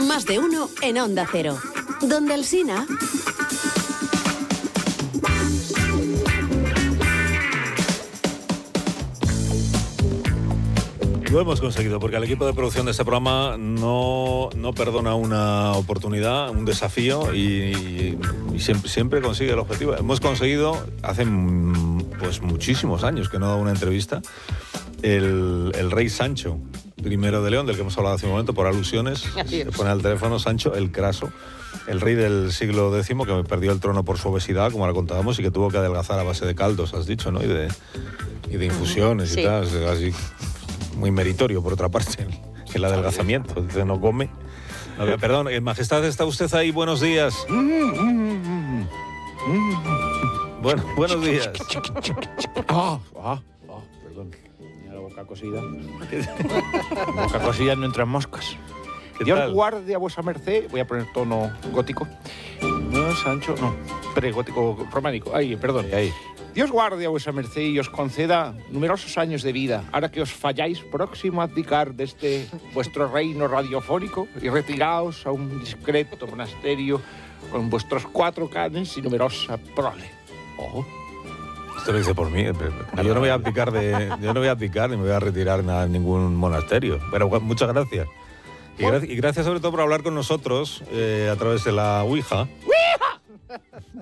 Más de uno en Onda Cero. Donde Alsina. Lo hemos conseguido, porque el equipo de producción de este programa no perdona una oportunidad, un desafío y siempre consigue el objetivo. Hemos conseguido, hace pues muchísimos años que no da una entrevista, el rey Sancho I de León, del que hemos hablado hace un momento, por alusiones. Se pone al teléfono Sancho el Craso, el rey del siglo X, que perdió el trono por su obesidad, como la contábamos, y que tuvo que adelgazar a base de caldos, has dicho, ¿no? Y de infusiones y tal, así. Muy meritorio, por otra parte, el adelgazamiento. Dice, no come. Perdón, Majestad, ¿está usted ahí? Buenos días. Bueno, buenos días. Perdón. Tenía la boca cosida. La boca cosida, no entran moscas. Dios guarde a vuesa merced. Voy a poner tono gótico. No, Sancho, no. Gótico románico. Ay, perdón. Ahí. Dios guarde a vuesa merced y os conceda numerosos años de vida, ahora que os falláis próximo a abdicar de este vuestro reino radiofónico y retiraos a un discreto monasterio con vuestros 4 canes y numerosa prole. Ojo. Esto lo dice por mí. Yo no voy a abdicar ni me voy a retirar en ningún monasterio. Pero muchas gracias. Y gracias sobre todo por hablar con nosotros a través de la Ouija. ¡Ouija!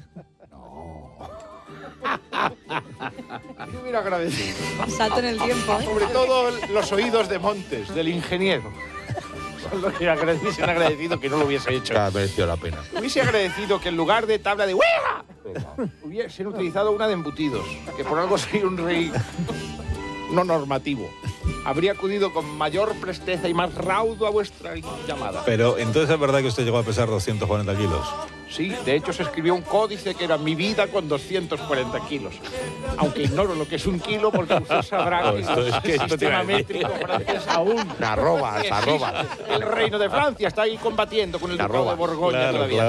Yo hubiera agradecido. Salto en el tiempo, ¿eh? Sobre todo los oídos de Montes, del ingeniero. Son los que han agradecido que no lo hubiese hecho. Ha merecido la pena. Hubiese agradecido que en lugar de tabla de Ouija hubiesen utilizado una de embutidos, que por algo soy un rey no normativo. Habría acudido con mayor presteza y más raudo a vuestra llamada. Pero entonces es verdad que usted llegó a pesar 240 kilos. Sí, de hecho se escribió un códice que era mi vida con 240 kilos. Aunque ignoro lo que es un kilo, porque usted sabrá que el sistema métrico francés aún... Arroba. El reino de Francia está ahí combatiendo con el ducado de Borgoña todavía.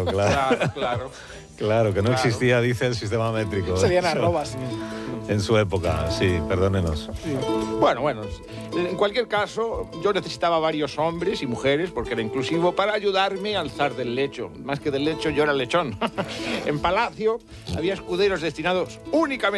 Claro, que no existía, dice, el sistema métrico. Serían arrobas. En su época, sí, perdónenos. Sí. Bueno, en cualquier caso, yo necesitaba varios hombres y mujeres, porque era inclusivo, para ayudarme a alzar del lecho. Más que del lecho, yo era el lechón. En Palacio había escuderos destinados únicamente